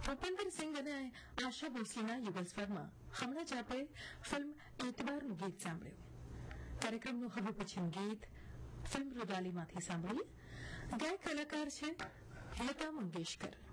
ભૂપેન્દ્ર સિંઘ અને આશા ભોસલેના યુગલ સ્વરમાં હમણાં જ આપણે ફિલ્મ એતબારનું ગીત સાંભળ્યું. કાર્યક્રમનું હવે પછીનું ગીત ફિલ્મ રૂદાલીમાંથી સાંભળીએ. ગાયક કલાકાર છે લતા મંગેશકર.